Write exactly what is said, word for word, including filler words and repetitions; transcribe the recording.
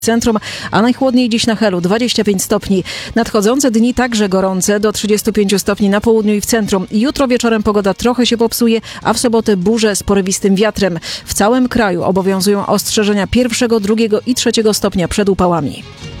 Centrum, a najchłodniej dziś na Helu dwadzieścia pięć stopni. Nadchodzące dni także gorące, do trzydziestu pięciu stopni na południu i w centrum. Jutro wieczorem pogoda trochę się popsuje, a w sobotę burze z porywistym wiatrem. W całym kraju obowiązują ostrzeżenia pierwszego, drugiego i trzeciego stopnia przed upałami.